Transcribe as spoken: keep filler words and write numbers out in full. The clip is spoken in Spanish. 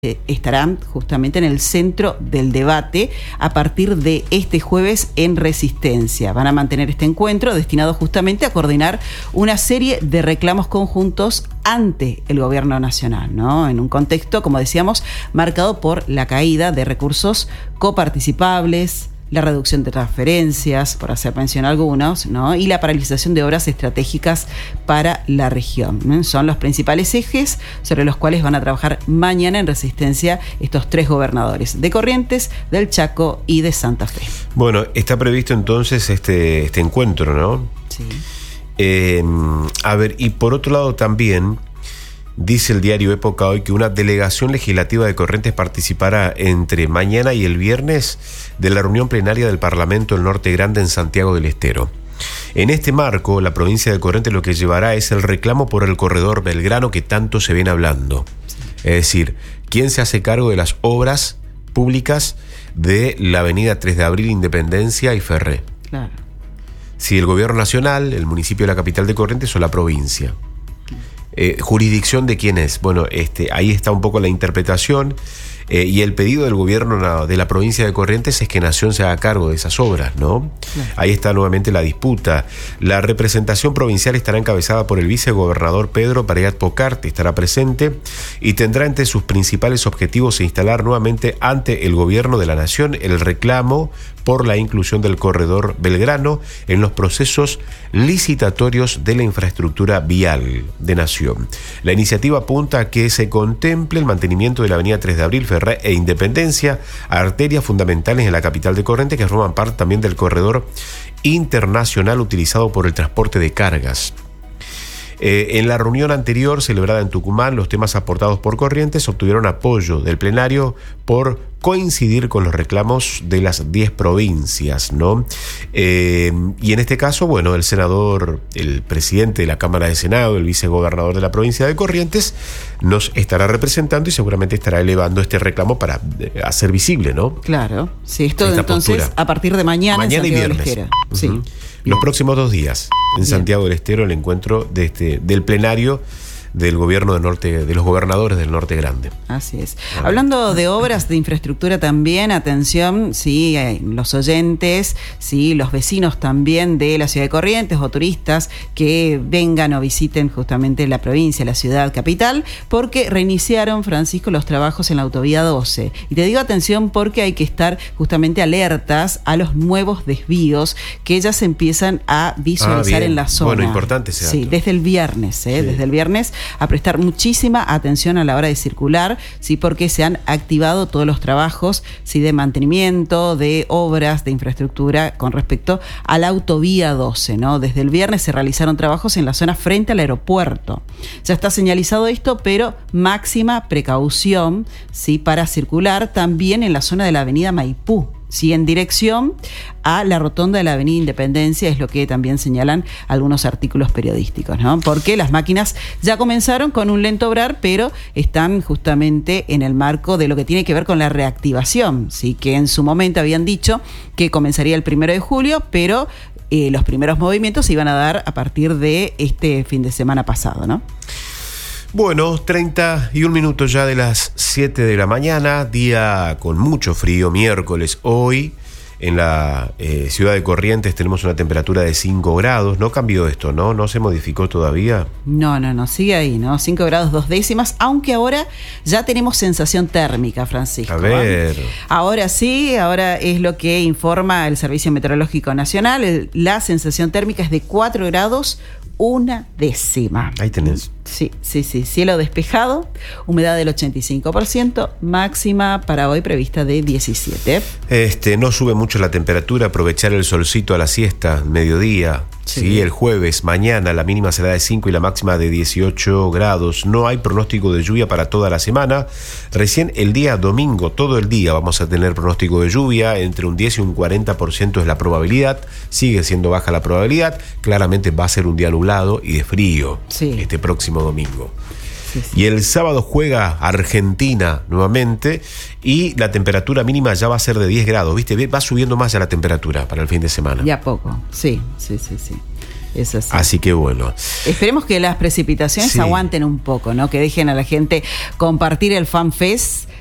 Eh, estarán justamente en el centro del debate a partir de este jueves en Resistencia. Van a mantener este encuentro destinado justamente a coordinar una serie de reclamos conjuntos ante el gobierno nacional, ¿no? En un contexto, como decíamos, marcado por la caída de recursos coparticipables, la reducción de transferencias, por hacer mención a algunos, ¿no? Y la paralización de obras estratégicas para la región, ¿no? Son los principales ejes sobre los cuales van a trabajar mañana en Resistencia estos tres gobernadores, de Corrientes, del Chaco y de Santa Fe. Bueno, está previsto entonces este, este encuentro, ¿no? Sí. Eh, a ver, y por otro lado también dice el diario Época hoy que una delegación legislativa de Corrientes participará entre mañana y el viernes de la reunión plenaria del Parlamento del Norte Grande en Santiago del Estero. En este marco, la provincia de Corrientes lo que llevará es el reclamo por el corredor Belgrano que tanto se viene hablando. Es decir, ¿quién se hace cargo de las obras públicas de la avenida tres de abril, Independencia y Ferré? Claro. Si el gobierno nacional, el municipio de la capital de Corrientes o la provincia. Eh, ¿Jurisdicción de quién es? Bueno, este, ahí está un poco la interpretación eh, y el pedido del gobierno de la provincia de Corrientes es que Nación se haga cargo de esas obras, ¿no? Sí. Ahí está nuevamente la disputa. La representación provincial estará encabezada por el vicegobernador Pedro Pareat Pocarte, estará presente y tendrá entre sus principales objetivos instalar nuevamente ante el gobierno de la Nación el reclamo por la inclusión del corredor Belgrano en los procesos licitatorios de la infraestructura vial de Nación. La iniciativa apunta a que se contemple el mantenimiento de la avenida tres de abril, Ferré e Independencia, arterias fundamentales en la capital de Corrientes que forman parte también del corredor internacional utilizado por el transporte de cargas. Eh, en la reunión anterior, celebrada en Tucumán, los temas aportados por Corrientes obtuvieron apoyo del plenario por coincidir con los reclamos de las diez provincias, ¿no? Eh, y en este caso, bueno, el senador, el presidente de la Cámara de Senado, el vicegobernador de la provincia de Corrientes, nos estará representando y seguramente estará elevando este reclamo para eh, hacer visible, ¿no? Claro, sí, esto esta entonces postura. A partir de mañana, mañana en Santiago y viernes. del Estero. Sí. Uh-huh. Los próximos dos días en Bien. Santiago del Estero el encuentro de este, del plenario del gobierno del norte, de los gobernadores del Norte Grande. Así es. Ah. Hablando de obras de infraestructura también, atención, sí, los oyentes, sí, los vecinos también de la ciudad de Corrientes o turistas que vengan o visiten justamente la provincia, la ciudad capital, porque reiniciaron, Francisco, los trabajos en la autovía doce. Y te digo atención porque hay que estar justamente alertas a los nuevos desvíos que ya se empiezan a visualizar ah, en la zona. Bueno, importante ese dato. Sí, desde el viernes, ¿eh? Sí. Desde el viernes a prestar muchísima atención a la hora de circular, sí, porque se han activado todos los trabajos, sí, de mantenimiento, de obras, de infraestructura con respecto a la autovía doce, ¿no? Desde el viernes se realizaron trabajos en la zona frente al aeropuerto. Ya está señalizado esto, pero máxima precaución, sí, para circular también en la zona de la avenida Maipú. Sí, en dirección a la rotonda de la avenida Independencia, es lo que también señalan algunos artículos periodísticos, ¿no? Porque las máquinas ya comenzaron con un lento obrar, pero están justamente en el marco de lo que tiene que ver con la reactivación, sí, que en su momento habían dicho que comenzaría el primero de julio, pero eh, los primeros movimientos se iban a dar a partir de este fin de semana pasado, ¿no? Bueno, treinta y un minutos ya de las siete de la mañana, día con mucho frío, miércoles hoy. En la eh, ciudad de Corrientes tenemos una temperatura de cinco grados. No cambió esto, ¿no? ¿No se modificó todavía? No, no, no, sigue ahí, ¿no? cinco grados dos décimas, aunque ahora ya tenemos sensación térmica, Francisco. A ver. ¿eh? Ahora sí, ahora es lo que informa el Servicio Meteorológico Nacional. El, la sensación térmica es de cuatro grados una décima. Ahí tenés. Sí, sí, sí. Cielo despejado, humedad del ochenta y cinco por ciento, máxima para hoy prevista de diecisiete. Este, no sube mucho la temperatura, aprovechar el solcito a la siesta, mediodía. Sí. Sí, el jueves, mañana la mínima será de cinco y la máxima de dieciocho grados. No hay pronóstico de lluvia para toda la semana. Recién el día domingo, todo el día vamos a tener pronóstico de lluvia. Entre un diez y un cuarenta por ciento es la probabilidad. Sigue siendo baja la probabilidad. Claramente va a ser un día nublado y de frío, sí, este próximo domingo. Sí, sí. Y el sábado juega Argentina nuevamente y la temperatura mínima ya va a ser de diez grados, ¿viste? Va subiendo más ya la temperatura para el fin de semana. Ya poco, sí, sí, sí, sí. Es así. Así que bueno. Esperemos que las precipitaciones Sí. aguanten un poco, ¿no? Que dejen a la gente compartir el FanFest